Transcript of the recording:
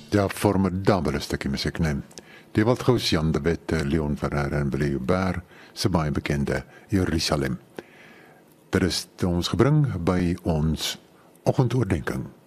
Ja, formidabele stukkie musiek neem. Die wat gous Jan de Wet, Leon Ferreira en Willie Hubert, se baie bekende Jerusalem. Dit is ons gebring by ons oggendoordenkings.